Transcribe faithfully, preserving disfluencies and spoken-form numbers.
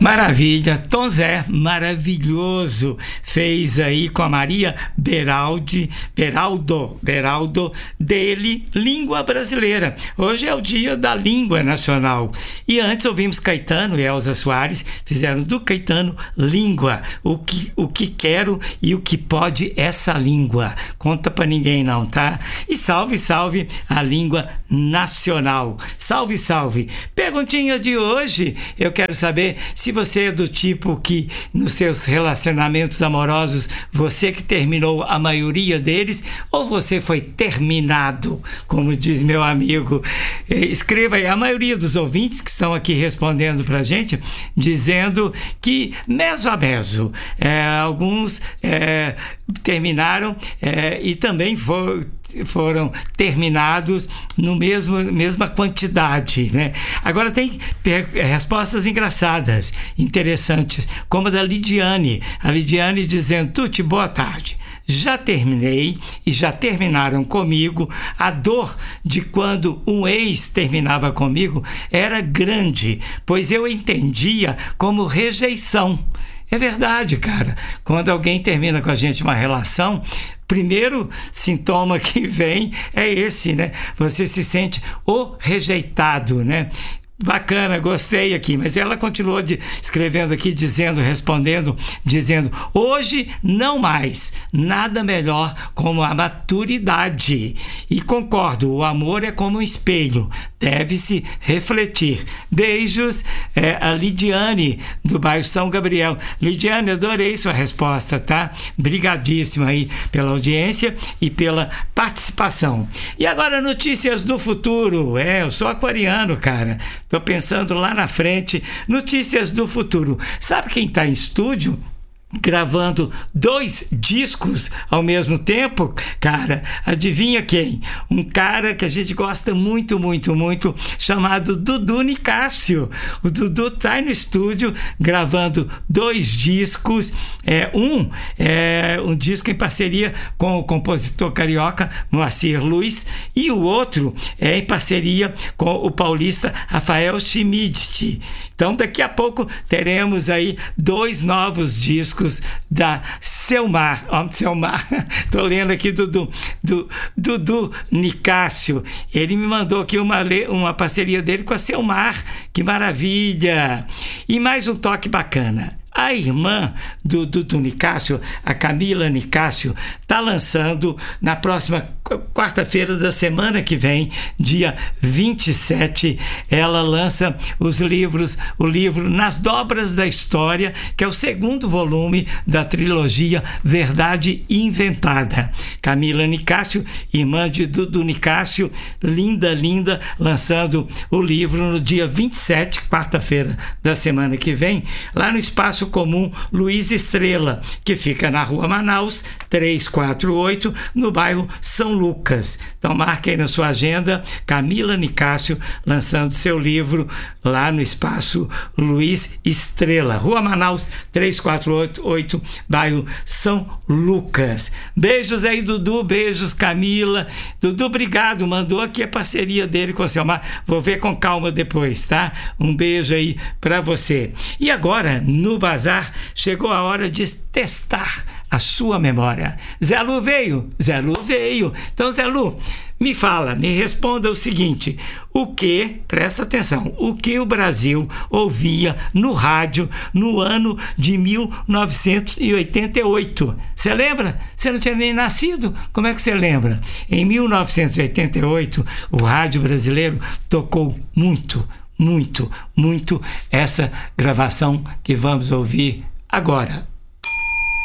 Maravilha, Tom Zé, maravilhoso, fez aí com a Maria Beraldi, Beraldo, Beraldo, dele, Língua Brasileira. Hoje é o dia da língua nacional. E antes ouvimos Caetano e Elza Soares, fizeram do Caetano Língua, o que, o que quero e o que pode essa língua. Conta pra ninguém não, tá? E salve, salve a língua nacional. Salve, salve. Perguntinha de hoje, eu quero saber se você é do tipo que nos seus relacionamentos amorosos, você que terminou a maioria deles, ou você foi terminado, como diz meu amigo. Escreva aí, a maioria dos ouvintes que estão aqui respondendo pra gente, dizendo que meso a meso, é, alguns é, terminaram é, e também for, foram terminados no mesmo mesma quantidade, né? Agora tem respostas engraçadas, interessantes, como a da Lidiane. A Lidiane dizendo: Tuti, boa tarde. Já terminei e já terminaram comigo. A dor de quando um ex terminava comigo era grande, pois eu entendia como rejeição. É verdade, cara. Quando alguém termina com a gente uma relação, primeiro sintoma que vem é esse, né? Você se sente o rejeitado, né? Bacana, gostei aqui, mas ela continuou de, escrevendo aqui, dizendo, respondendo, dizendo: hoje não mais, nada melhor como a maturidade. E concordo, o amor é como um espelho, deve-se refletir. Beijos, é, a Lidiane, do bairro São Gabriel. Lidiane, adorei sua resposta, tá? Brigadíssima aí pela audiência e pela participação. E agora, notícias do futuro. É, eu sou aquariano, cara. Estou pensando lá na frente, notícias do futuro. Sabe quem está em estúdio gravando dois discos ao mesmo tempo? Cara, adivinha quem? Um cara que a gente gosta muito, muito, muito, chamado Dudu Nicásio. O Dudu tá no estúdio gravando dois discos. É, um é um disco em parceria com o compositor carioca Moacir Luiz, e o outro é em parceria com o paulista Rafael Schmidt. Então daqui a pouco teremos aí dois novos discos da Selmar. Ó, Selmar, tô lendo aqui do Dudu do, do, do Nicásio. Ele me mandou aqui uma, uma parceria dele com a Selmar. Que maravilha! E mais um toque bacana. A irmã do, do, do Nicásio, a Camila Nicásio, está lançando na próxima quarta-feira da semana que vem, dia vinte e sete, ela lança os livros, o livro Nas Dobras da História, que é o segundo volume da trilogia Verdade Inventada. Camila Nicásio, irmã de Dudu Nicásio, linda, linda, lançando o livro no dia vinte e sete, quarta-feira da semana que vem, lá no Espaço Comum Luiz Estrela, que fica na Rua Manaus, trezentos e quarenta e oito, no bairro São Lucas. Então marque aí na sua agenda, Camila Nicásio lançando seu livro lá no Espaço Luiz Estrela, Rua Manaus, trezentos e quarenta e oito, bairro São Lucas. Beijos aí, Dudu, beijos, Camila. Dudu, obrigado, mandou aqui a parceria dele com o Selmar. Vou ver com calma depois, tá? Um beijo aí pra você. E agora, no Bazar, chegou a hora de testar a sua memória. Zé Lu veio? Zé Lu veio. Então, Zé Lu, me fala, me responda o seguinte: o que, presta atenção, o que o Brasil ouvia no rádio no ano de mil novecentos e oitenta e oito? Você lembra? Você não tinha nem nascido? Como é que você lembra? Em mil novecentos e oitenta e oito, o rádio brasileiro tocou muito, muito, muito essa gravação que vamos ouvir agora.